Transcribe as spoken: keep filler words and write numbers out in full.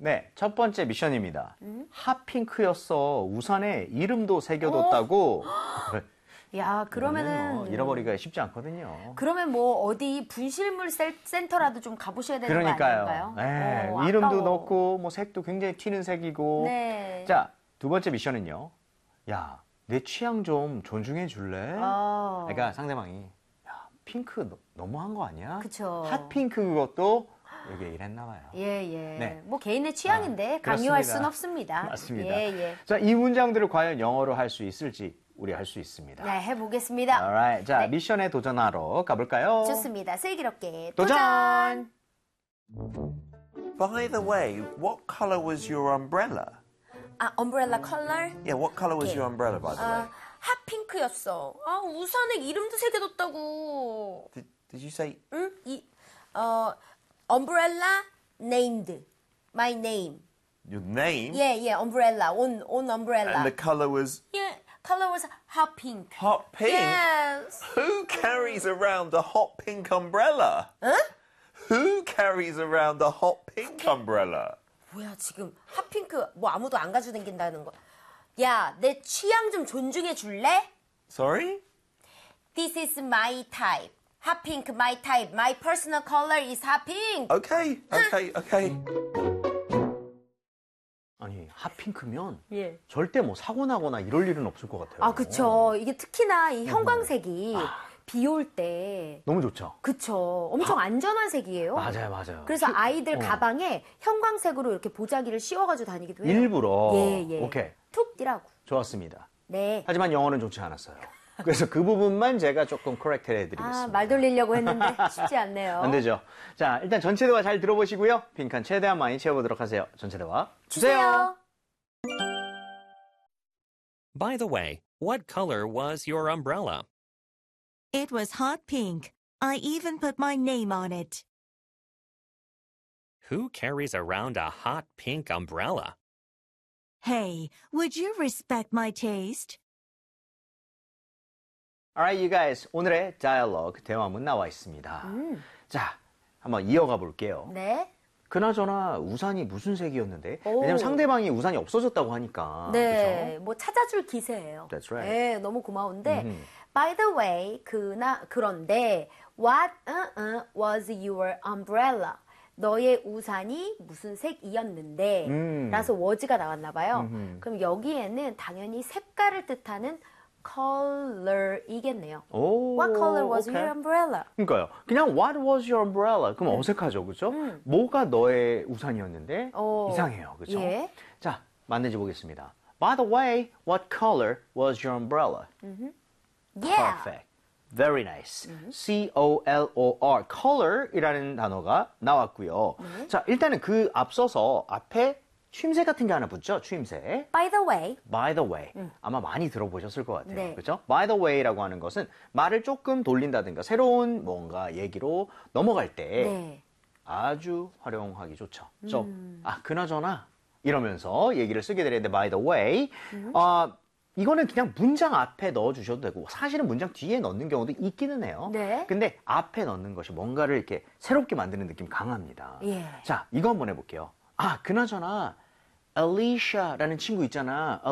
네, 첫 번째 미션입니다. 음? 핫핑크였어. 우산에 이름도 새겨뒀다고. 야, 그러면은 뭐 잃어버리기가 쉽지 않거든요. 그러면 뭐 어디 분실물 셀- 센터라도 좀 가보셔야 되는 그러니까요. 거 아닌가요? 네, 어, 이름도 아까워. 넣고 뭐 색도 굉장히 튀는 색이고. 네. 자, 두 번째 미션은요. 야, 내 취향 좀 존중해 줄래? 어. 그러니까 상대방이 야, 핑크 너, 너무한 거 아니야? 그쵸. 핫핑크 그것도 이게 이랬나 봐요. 예, 예. 네. 뭐 개인의 취향인데 아, 강요할 그렇습니다. 순 없습니다. 맞습니다. 예, 예. 자, 이 문장들을 과연 영어로 할 수 있을지 우리 할 수 있습니다. 네, 해보겠습니다. Alright. 자, 네. 미션에 도전하러 가볼까요? 좋습니다. 슬기롭게 도전! 도전! By the way, what color was your umbrella? 아, umbrella color? Yeah, what color was Okay. your umbrella, by the way? 아, 핫핑크였어. 아, 우산에 이름도 새겨뒀다고. Did, did you say? 응? 이, 어, umbrella named. My name. Your name? 예, 예, umbrella. On, on umbrella. And the color was 예, color was hot pink. hot pink? Yes. Who carries around a hot pink umbrella? 응? Who carries around a hot pink umbrella? 뭐야, 지금 핫핑크 뭐 아무도 안 가지고 다닌다는 거. 야, 내 취향 좀 존중해 줄래? Sorry? This is my type. Hot pink, my type. My personal color is hot pink. Okay, okay, okay. 아니, 핫핑크면 예. 절대 뭐 사고 나거나 이럴 일은 없을 것 같아요. 아, 그쵸. 이게 특히나 이 형광색이 비 올 때. 너무 좋죠. 그쵸. 엄청 안전한 색이에요. 맞아요, 맞아요. 그래서 히- 아이들 어. 가방에 형광색으로 이렇게 보자기를 씌워가지고 다니기도 해요. 일부러. 예, 예. 오케이. 툭 뛰라고. 좋았습니다. 네. 하지만 영어는 좋지 않았어요. 그래서 그 부분만 제가 조금 커렉트 해드리겠습니다. 아, 말 돌리려고 했는데 쉽지 않네요. 안 되죠. 자, 일단 전체 대화 잘 들어보시고요. 빈칸 최대한 많이 채워보도록 하세요. 전체 대화 주세요. By the way, what color was your umbrella? It was hot pink. I even put my name on it. Who carries around a hot pink umbrella? Hey, would you respect my taste? Alright, you guys. 오늘의 dialogue 대화문 나와 있습니다. 음. 자, 한번 이어가 볼게요. 네. 그나저나 우산이 무슨 색이었는데? 오. 왜냐면 상대방이 우산이 없어졌다고 하니까. 네, 그죠? 뭐 찾아줄 기세예요. That's right. 네, 너무 고마운데. 음흠. By the way, 그나 그런데 what uh, uh, was your umbrella? 너의 우산이 무슨 색이었는데? 음. 라서 was가 나왔나 봐요. 음흠. 그럼 여기에는 당연히 색깔을 뜻하는 color이겠네요. 오, What color was 오케이. your umbrella? 그러니까요. 그냥 what was your umbrella? 그럼 어색하죠, 그죠? 음. 뭐가 너의 우산이었는데 어, 이상해요, 그죠? 예. 자, 만나지 보겠습니다. By the way, what color was your umbrella? Yeah. Perfect. Very nice. C O L O R, color이라는 단어가 나왔고요. 자, 일단은 그 앞서서 앞에 추임새 같은 게 하나 붙죠? 추임새. By the way. By the way. 아마 많이 들어보셨을 것 같아요. 네. 그렇죠? By the way라고 하는 것은 말을 조금 돌린다든가 새로운 뭔가 얘기로 넘어갈 때 네. 아주 활용하기 좋죠. 좀, 아, 그나저나 이러면서 얘기를 쓰게 되는데 by the way. 어, 이거는 그냥 문장 앞에 넣어주셔도 되고 사실은 문장 뒤에 넣는 경우도 있기는 해요. 네. 근데 앞에 넣는 것이 뭔가를 이렇게 새롭게 만드는 느낌 강합니다. 예. 자, 이거 한번 해볼게요. 아, 그나저나 Alicia라는 친구 있잖아.